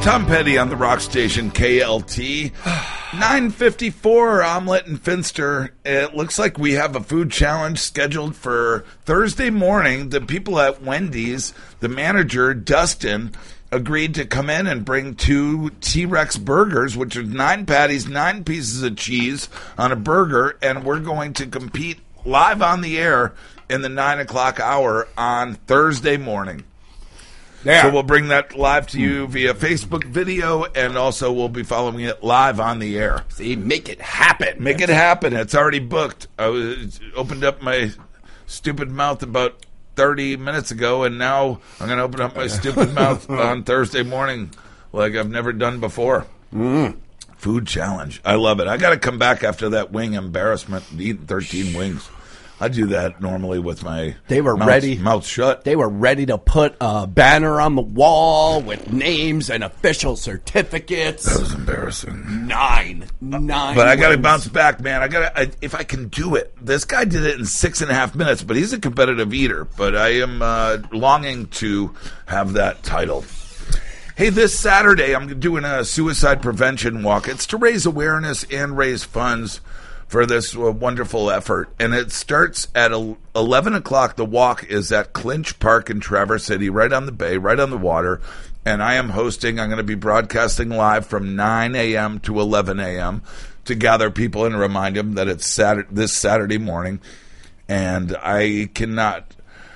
Tom Petty on the rock station KLT. 9:54, Omelette and Finster. It looks like we have a food challenge scheduled for Thursday morning. The people at Wendy's, the manager, Dustin, agreed to come in and bring 2 T-Rex burgers, which are 9 patties, 9 pieces of cheese on a burger, and we're going to compete live on the air in the 9 o'clock hour on Thursday morning. Yeah. So we'll bring that live to you via Facebook video, and also we'll be following it live on the air. See, make it happen. Make it happen. It's already booked. I opened up my stupid mouth about 30 minutes ago, and now I'm going to open up my stupid mouth on Thursday morning like I've never done before. Food challenge. I love it. I got to come back after that wing embarrassment and eat 13 wings. I do that normally with my mouth shut. They were ready to put a banner on the wall with names and official certificates. That was embarrassing. Nine. But I got to bounce back, man. If I can do it. This guy did it in 6.5 minutes, but he's a competitive eater. But I am longing to have that title. Hey, this Saturday I'm doing a suicide prevention walk. It's to raise awareness and raise funds for this wonderful effort. And it starts at 11 o'clock. The walk is at Clinch Park in Traverse City, right on the bay, right on the water. And I am hosting. I'm going to be broadcasting live from 9 a.m. to 11 a.m. to gather people and remind them that it's this Saturday morning. And I cannot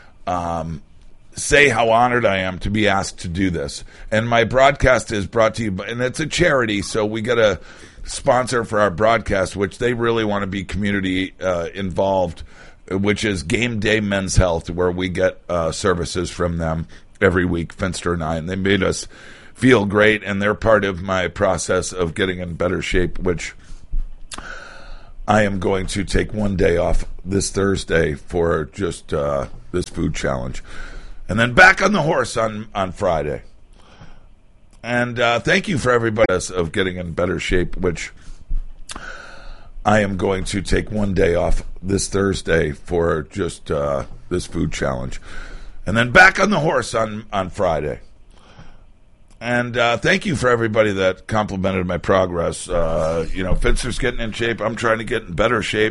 say how honored I am to be asked to do this. And my broadcast is brought to you by, and it's a charity, so we got to sponsor for our broadcast, which they really want to be community involved, which is Game Day Men's Health, where we get services from them every week, Finster and I, and they made us feel great, and they're part of my process of getting in better shape, which I am going to take one day off this Thursday for just this food challenge, and then back on the horse on Friday. And thank you for everybody of getting in better shape, which I am going to take one day off this Thursday for just this food challenge. And then back on the horse on Friday. And thank you for everybody that complimented my progress. Finster's getting in shape. I'm trying to get in better shape.